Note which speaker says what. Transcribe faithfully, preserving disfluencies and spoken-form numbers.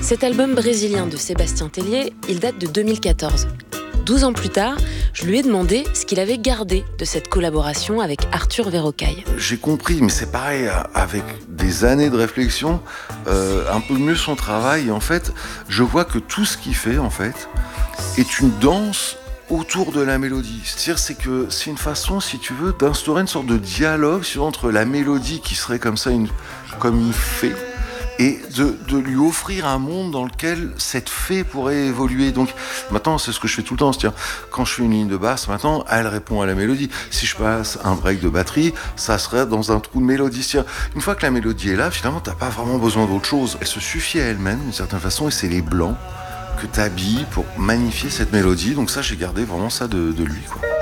Speaker 1: Cet album brésilien de Sébastien Tellier, il date de deux mille quatorze. douze ans plus tard, je lui ai demandé ce qu'il avait gardé de cette collaboration avec Arthur Verrocaille.
Speaker 2: J'ai compris, mais c'est pareil, avec des années de réflexion, euh, un peu mieux son travail. Et en fait, je vois que tout ce qu'il fait, en fait, est une danse autour de la mélodie. C'est-à-dire, c'est que c'est une façon, si tu veux, d'instaurer une sorte de dialogue entre la mélodie qui serait comme ça, une, comme une fée, et de, de lui offrir un monde dans lequel cette fée pourrait évoluer. Donc maintenant, c'est ce que je fais tout le temps. C'est-à-dire, quand je fais une ligne de basse, maintenant, elle répond à la mélodie. Si je passe un break de batterie, ça serait dans un trou de mélodie. C'est-à-dire, une fois que la mélodie est là, finalement, t'as pas vraiment besoin d'autre chose. Elle se suffit à elle-même, d'une certaine façon, et c'est les blancs que t'habilles pour magnifier cette mélodie. Donc ça, j'ai gardé vraiment ça de, de lui, quoi.